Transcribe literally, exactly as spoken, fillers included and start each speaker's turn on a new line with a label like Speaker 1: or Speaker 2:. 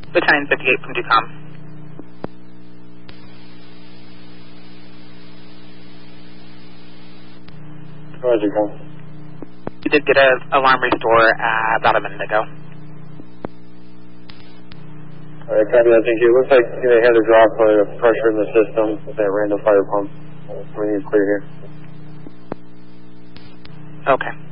Speaker 1: Battalion fifty-eight from DECOM.
Speaker 2: Roger, go.
Speaker 1: You did get an alarm restore uh, about a minute ago.
Speaker 2: All right, copy that, thank you. Looks like they had a drop of pressure in the system with that random fire pump. We need to clear here.
Speaker 1: Okay.